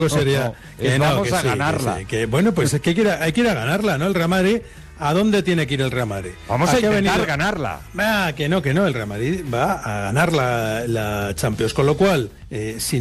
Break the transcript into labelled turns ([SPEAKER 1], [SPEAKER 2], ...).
[SPEAKER 1] sería que
[SPEAKER 2] vamos a ganarla.
[SPEAKER 1] Bueno, pues es que hay que ir a ganarla, ¿no? El Real Madrid, ¿a dónde tiene que ir el Real Madrid?
[SPEAKER 2] Vamos a intentar ganarla.
[SPEAKER 1] Que no, el Real Madrid va a ganar la Champions, con lo cual, si